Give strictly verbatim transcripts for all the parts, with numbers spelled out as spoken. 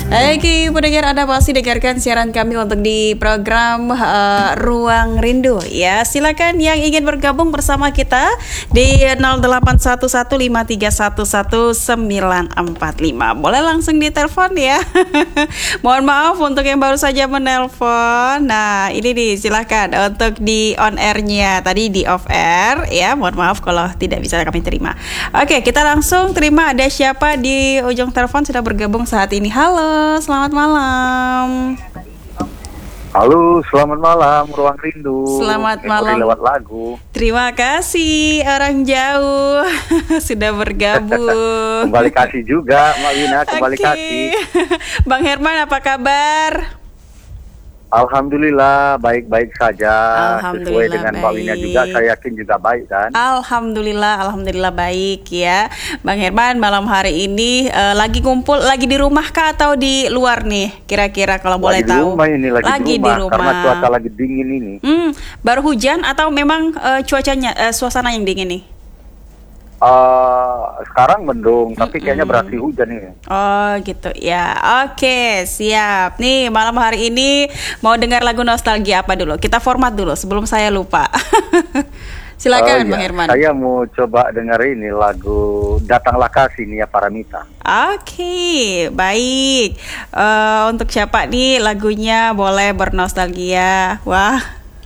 Oke, pendengar, Anda pasti dengarkan siaran kami untuk di program uh, Ruang Rindu ya. Silakan yang ingin bergabung bersama kita di nol delapan satu satu lima tiga satu satu sembilan empat lima. Boleh langsung ditelepon ya. Mohon maaf untuk yang baru saja menelpon. Nah, ini nih silakan untuk di on air-nya. Tadi di off air ya. Mohon maaf kalau tidak bisa kami terima. Oke, kita langsung terima ada siapa di ujung telepon sudah bergabung saat ini. Halo, selamat malam. Halo, selamat malam Ruang Rindu. Selamat Yang malam. Lewat lagu. Terima kasih orang jauh sudah bergabung. Kembali kasih juga, Mak Wina, kembali Oke. kasih. Bang Herman, apa kabar? Alhamdulillah baik-baik saja. Alhamdulillah Sesuai dengan baik. Mak Wina juga, saya yakin juga baik kan. Alhamdulillah, alhamdulillah baik ya. Bang Herman, malam hari ini uh, lagi kumpul, lagi di rumah kah atau di luar nih? Kira-kira kalau boleh lagi di tahu. rumah ini, lagi, Lagi di, rumah, di rumah. karena cuaca lagi dingin ini. Hmm, baru hujan atau memang uh, cuacanya, uh, suasana yang dingin nih? Uh, sekarang mendung, tapi kayaknya berarti hujan ini. Oh gitu ya. Oke, siap. Nih malam hari ini mau dengar lagu nostalgia apa dulu? Kita format dulu sebelum saya lupa. Silakan Oh, Bang iya. Herman. Saya mau coba dengar ini lagu Datanglah Kasih Nia Paramita. Oke, baik. Uh, untuk siapa nih lagunya? Boleh bernostalgia. Wah.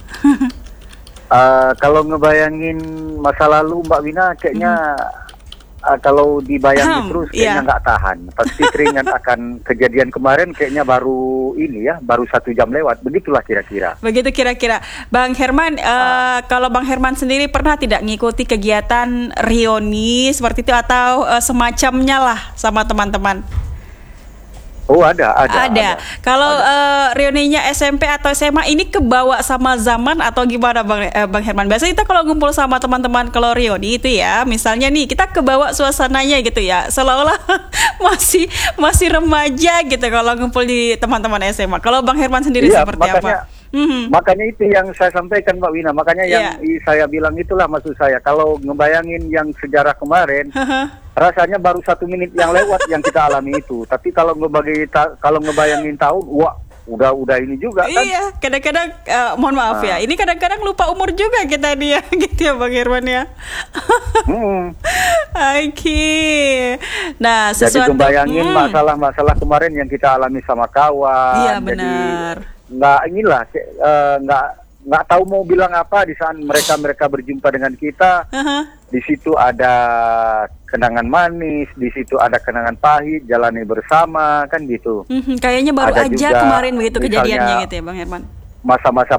Uh, kalau ngebayangin masa lalu Mbak Wina kayaknya uh, kalau dibayangin Hmm, terus iya. kayaknya nggak tahan. Pasti teringat akan kejadian kemarin, kayaknya baru ini ya, baru satu jam lewat. Begitulah kira-kira. Begitu kira-kira. Bang Herman, uh, kalau Bang Herman sendiri pernah tidak ngikuti kegiatan reuni seperti itu atau uh, semacamnya lah sama teman-teman? Oh ada, ada. Ada. ada. Kalau Ada. uh, reuninya S M P atau S M A ini kebawa sama zaman atau gimana Bang eh, Bang Herman? Biasanya kita kalau ngumpul sama teman-teman kalau reuni itu ya, misalnya nih kita kebawa suasananya gitu ya, seolah-olah masih masih remaja gitu kalau ngumpul di teman-teman S M A. Kalau Bang Herman sendiri Iya, seperti makanya, apa? Mhm. Makanya itu yang saya sampaikan Mbak Wina. Makanya yang Iya. i- saya bilang itulah maksud saya. Kalau ngebayangin yang sejarah kemarin, rasanya baru satu menit yang lewat yang kita alami itu. Tapi kalau ngebagi ta- kalau ngebayangin tahun, wah udah udah ini juga kan. Iya, kadang-kadang uh, mohon maaf Ah. ya. Ini kadang-kadang lupa umur juga kita dia gitu ya Bang Herman ya. Hmm. Oke. Nah, Jadi sesuatu ngebayangin Hmm. masalah-masalah kemarin yang kita alami sama kawan. Iya, Jadi benar. nggak inilah kayak, eh, nggak nggak tahu mau bilang apa di saat mereka mereka berjumpa dengan kita. Aha. Di situ ada kenangan manis, di situ ada kenangan pahit, jalani bersama kan gitu. Mhm, kayaknya baru Ada aja juga kemarin begitu misalnya kejadiannya gitu ya Bang Herman. Masa-masa